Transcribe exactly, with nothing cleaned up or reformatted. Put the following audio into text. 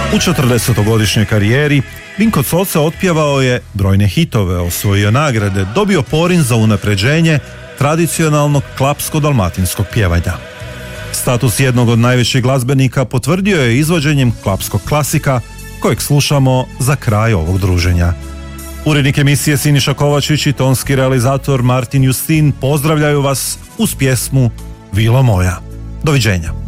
U četrdesetogodišnjoj karijeri Vinko Coca otpjevao je brojne hitove, osvojio nagrade, dobio porin za unapređenje tradicionalnog klapsko-dalmatinskog pjevanja. Status jednog od najvećih glazbenika potvrdio je izvođenjem klapskog klasika kojeg slušamo za kraj ovog druženja. Urednik emisije Siniša Kovačić i tonski realizator Martin Justin pozdravljaju vas uz pjesmu Vilo moja. Doviđenja.